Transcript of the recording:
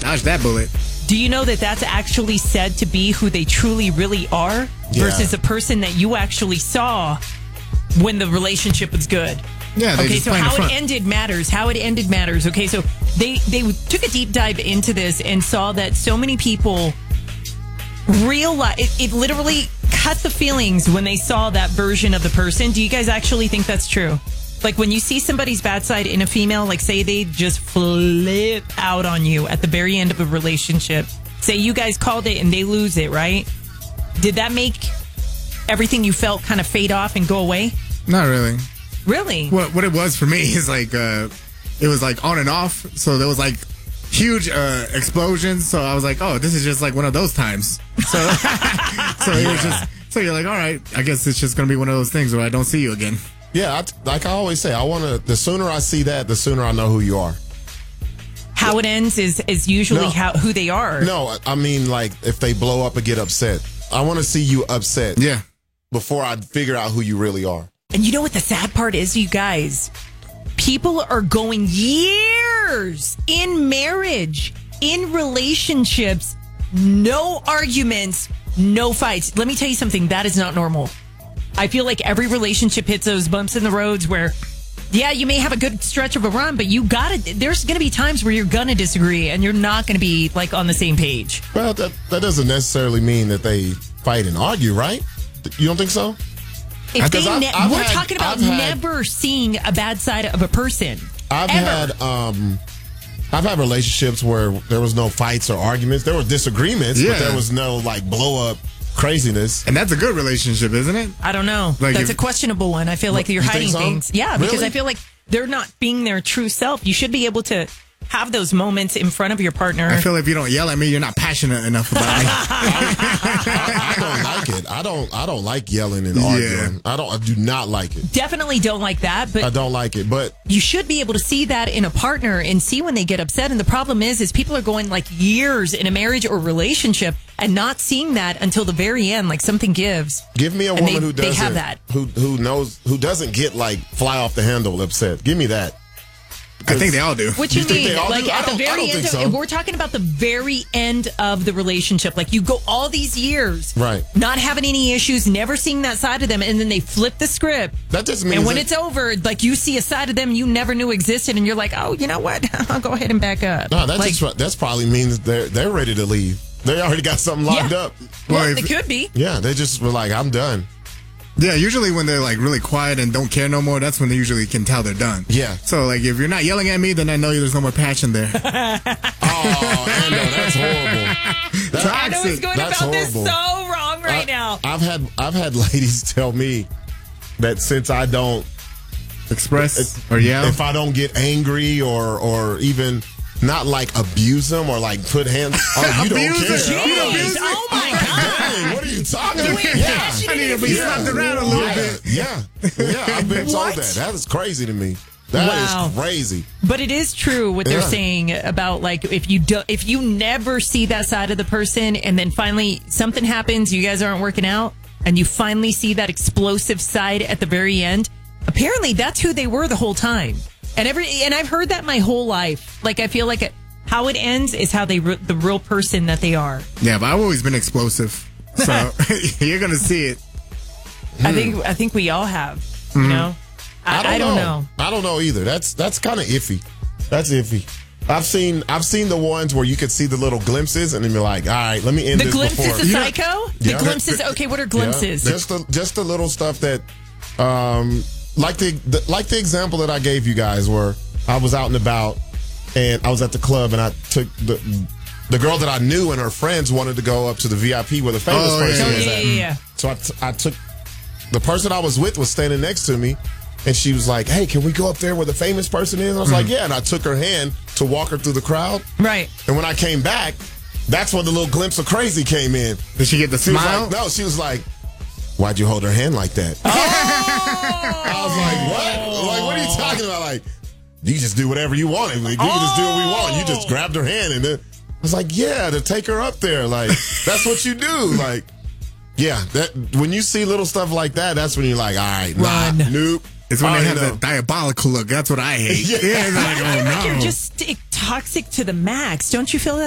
dodge that bullet. Do you know that that's actually said to be who they truly, really are versus a person that you actually saw when the relationship was good? Yeah. Okay, so how it ended matters. How it ended matters. Okay, so they took a deep dive into this and saw that so many people realize it literally cut the feelings when they saw that version of the person. Do you guys actually think that's true? Like when you see somebody's bad side in a female, like say they just flip out on you at the very end of a relationship. Say you guys called it and they lose it, right? Did that make everything you felt kind of fade off and go away? Not really. Really? What it was for me is like, it was like on and off. So there was like huge explosions. So I was like, oh, this is just like one of those times. So, it was just, so you're like, all right, I guess it's just going to be one of those things where I don't see you again. Yeah, like I always say, the sooner I see that, the sooner I know who you are. How it ends is usually who they are. No, I mean like if they blow up and get upset. I want to see you upset. Yeah. Before I figure out who you really are. And you know what the sad part is, you guys? People are going years in marriage, in relationships, no arguments, no fights. Let me tell you something, that is not normal. I feel like every relationship hits those bumps in the roads where, yeah, you may have a good stretch of a run, but there's going to be times where you're going to disagree and you're not going to be like on the same page. Well, that doesn't necessarily mean that they fight and argue, right? You don't think so? If we're talking about never seeing a bad side of a person. I've had relationships where there was no fights or arguments. There were disagreements, but there was no like blow up craziness. And that's a good relationship, isn't it? I don't know. Like that's a questionable one. I feel like you're hiding things. Yeah, because really? I feel like they're not being their true self. You should be able to have those moments in front of your partner. I feel like if you don't yell at me, you're not passionate enough about me. I don't like it. I don't like yelling and arguing. I do not like it. Definitely don't like that, but I don't like it. But you should be able to see that in a partner and see when they get upset. And the problem is people are going like years in a marriage or relationship and not seeing that until the very end, like something gives. Give me a woman who doesn't have that. who doesn't get like fly off the handle upset. Give me that. I think they all do. What you mean? Like do? at the very end, we're talking about the very end of the relationship. Like you go all these years, right? Not having any issues, never seeing that side of them, and then they flip the script. That just means. And when it's over, like you see a side of them you never knew existed, and you're like, oh, you know what? I'll go ahead and back up. No, that's probably means they're ready to leave. They already got something lined up. Well, it could be. Yeah, they just were like, I'm done. Yeah, usually when they're like really quiet and don't care no more, that's when they usually can tell they're done. Yeah. So like if you're not yelling at me, then I know there's no more passion there. Oh, I know, that's horrible. I know it's going about this so wrong right now. I've had ladies tell me that since I don't express or yell, if I don't get angry or even not like abuse them or like put hands. Oh, you don't care. Jeez, oh my God. Dang, what are you talking about? I need to be slapped around a little bit. Yeah, I've been told that. That is crazy to me. That is crazy. But it is true what they're saying about like if you never see that side of the person and then finally something happens, you guys aren't working out, and you finally see that explosive side at the very end. Apparently, that's who they were the whole time. And I've heard that my whole life. Like I feel like how it ends is how the real person that they are. Yeah, but I've always been explosive, so you're gonna see it. I think we all have. You know, I don't know. I don't know either. That's kind of iffy. That's iffy. I've seen the ones where you could see the little glimpses, and then you're like, all right, let me end this before. The glimpses of Psycho. The glimpses. Okay, what are glimpses? Yeah, just the little stuff that. Like the example that I gave you guys where I was out and about and I was at the club and I took the girl that I knew and her friends wanted to go up to the VIP where the famous person was at. Yeah. So I took the person I was with was standing next to me and she was like, hey, can we go up there where the famous person is? And I was like, yeah. And I took her hand to walk her through the crowd. Right. And when I came back, that's when the little glimpse of crazy came in. Did she get the smile? No, she was like, why'd you hold her hand like that? I was like, what? Like, what are you talking about? Like, you just do whatever you want. Like, you can just do what we want. You just grabbed her hand and then I was like, yeah, to take her up there. Like, that's what you do. Like, yeah, that when you see little stuff like that, that's when you're like, all right, nope. It's when they have that diabolical look. That's what I hate. Yeah. Like, oh, no. You're just toxic to the max. Don't you feel that?